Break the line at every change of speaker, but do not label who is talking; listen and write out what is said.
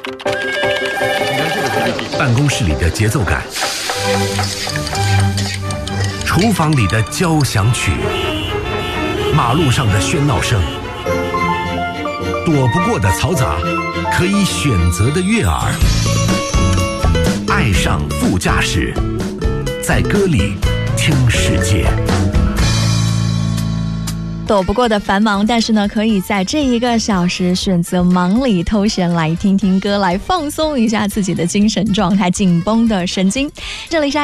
办公室里的节奏感，厨房里的交响曲，马路上的喧闹声，躲不过的嘈杂，可以选择的悦耳。爱上副驾驶，在歌里听世界。
躲不过的繁忙，但是呢，可以在这1个小时选择忙里偷闲来听听歌，来放松一下自己的精神状态，紧绷的神经。这里是